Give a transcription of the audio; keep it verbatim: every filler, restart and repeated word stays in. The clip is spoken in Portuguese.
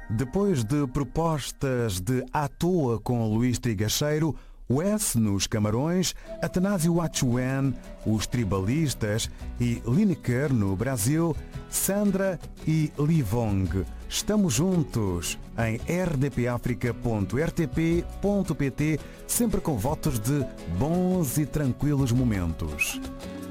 Depois de propostas de À Toa com Luís Trigacheiro, Wes nos Camarões, Atanásio Achuan, Os Tribalistas e Lineker no Brasil, Sandra e Livong. Estamos juntos em r d p africa ponto r t p ponto p t, sempre com votos de bons e tranquilos momentos.